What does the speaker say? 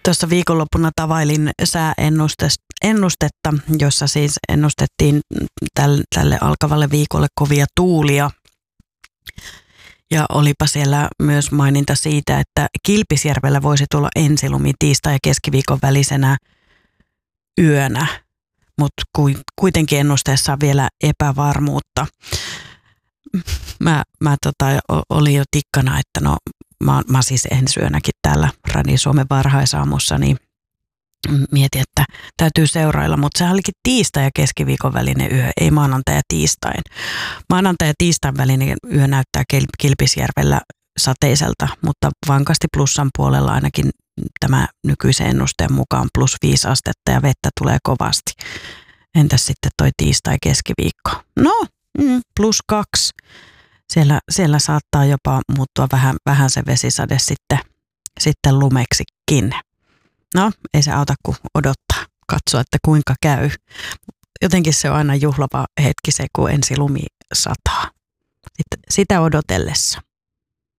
Tuossa viikonloppuna tavailin sääennustetta, jossa siis ennustettiin tälle alkavalle viikolle kovia tuulia. Ja olipa siellä myös maininta siitä, että Kilpisjärvellä voisi tulla ensilumi tiistai- ja keskiviikon välisenä yönä, mutta kuitenkin ennusteessa on vielä epävarmuutta. Mä olin jo tikkana, että no mä siis ensi yönäkin täällä Radio Suomen varhaisaamussa, niin mietin, että täytyy seurailla, mutta se olikin tiistai- ja keskiviikon välinen yö, ei maanantai ja tiistain. Maanantai ja tiistain välinen yö näyttää Kilpisjärvellä sateiselta, mutta vankasti plussan puolella ainakin tämä nykyisen ennusteen mukaan +5 astetta ja vettä tulee kovasti. Entäs sitten toi tiistai keskiviikko? No, +2. Siellä saattaa jopa muuttua vähän se vesisade sitten lumeksikin. No, ei se auta kuin odottaa, katsoa, että kuinka käy. Jotenkin se on aina juhlava hetki se, kun ensi lumi sataa. Sitä odotellessa.